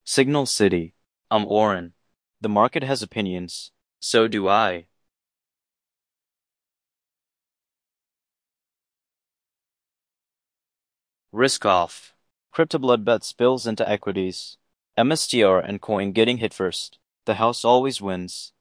Signal City. I'm Oren. The market has opinions. So do I. Risk off. Crypto bloodbath spills into equities. MSTR and coin getting hit first. The house always wins.